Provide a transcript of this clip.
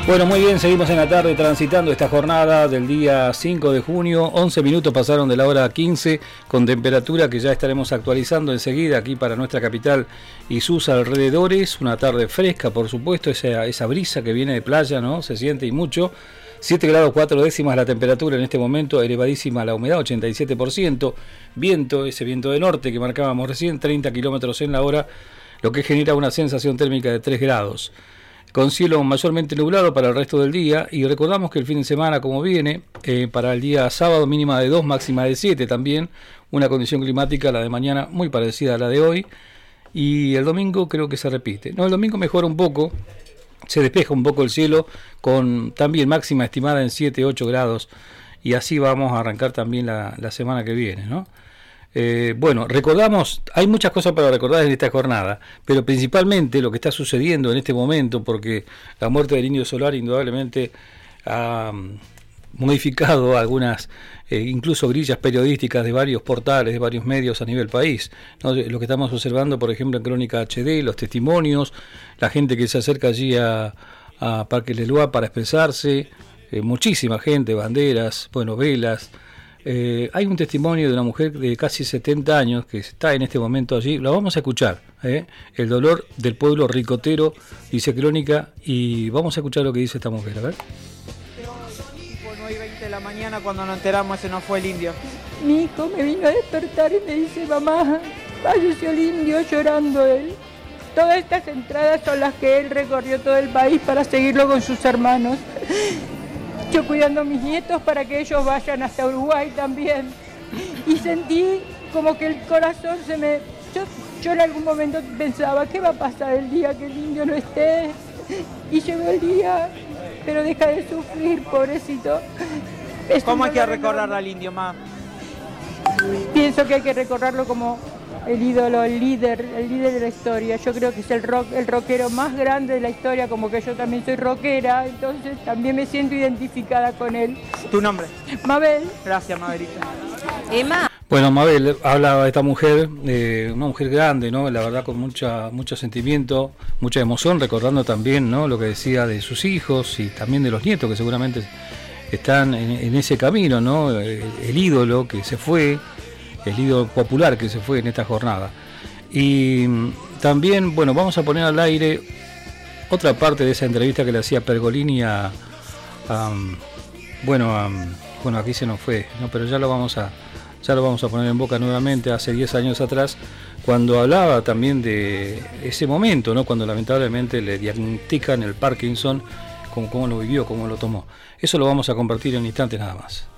Bueno, muy bien, seguimos en la tarde transitando esta jornada del día 5 de junio. 11 minutos pasaron de la hora 15, con temperatura que ya estaremos actualizando enseguida aquí para nuestra capital y sus alrededores. Una tarde fresca, por supuesto, esa brisa que viene de playa, ¿no? Se siente y mucho. 7 grados 4 décimas la temperatura en este momento, elevadísima la humedad, 87%. Viento, ese viento de norte que marcábamos recién, 30 kilómetros en la hora, lo que genera una sensación térmica de 3 grados. Con cielo mayormente nublado para el resto del día, y recordamos que el fin de semana como viene, para el día sábado mínima de 2, máxima de 7 también, una condición climática, la de mañana, muy parecida a la de hoy, y el domingo creo que se repite. No, el domingo mejora un poco, se despeja un poco el cielo, con también máxima estimada en 7, 8 grados, y así vamos a arrancar también la semana que viene, ¿no? Bueno, recordamos, hay muchas cosas para recordar en esta jornada, pero principalmente lo que está sucediendo en este momento, porque la muerte del Indio Solari indudablemente ha modificado algunas, incluso grillas periodísticas de varios portales, de varios medios a nivel país, ¿no? Lo que estamos observando, por ejemplo, en Crónica HD, los testimonios, la gente que se acerca allí a Parque Leloir para expresarse, muchísima gente, banderas, bueno, velas. Hay un testimonio de una mujer de casi 70 años que está en este momento allí, lo vamos a escuchar, el dolor del pueblo ricotero, dice Crónica, y vamos a escuchar lo que dice esta mujer, a ver. Bueno, hoy 20 de la mañana cuando nos enteramos ese no fue el indio. Mi hijo me vino a despertar y me dice, mamá, falleció el indio, llorando él. Todas estas entradas son las que él recorrió todo el país para seguirlo con sus hermanos. Yo cuidando a mis nietos para que ellos vayan hasta Uruguay también. Y sentí como que el corazón se me... Yo en algún momento pensaba, ¿qué va a pasar el día que el indio no esté? Y llegó el día, pero deja de sufrir, pobrecito. ¿Cómo hay que recordar al indio, ma? Pienso que hay que recordarlo como el ídolo, el líder de la historia. Yo creo que es el rockero más grande de la historia, como que yo también soy rockera, entonces también me siento identificada con él. ¿Tu nombre? Mabel. Gracias, Mabelita. Emma. Bueno, Mabel hablaba de esta mujer, una mujer grande, ¿no? La verdad con mucho sentimiento, mucha emoción, recordando también, ¿no? Lo que decía de sus hijos y también de los nietos que seguramente están en ese camino, ¿no? El ídolo que se fue, el ídolo popular que se fue en esta jornada. Y también, bueno, vamos a poner al aire otra parte de esa entrevista que le hacía Pergolini bueno, aquí se nos fue, ¿no? Pero ya lo vamos a poner en boca nuevamente, hace 10 años atrás, cuando hablaba también de ese momento, ¿no? Cuando lamentablemente le diagnostican el Parkinson, cómo lo vivió, cómo lo tomó. Eso lo vamos a compartir en instantes nada más.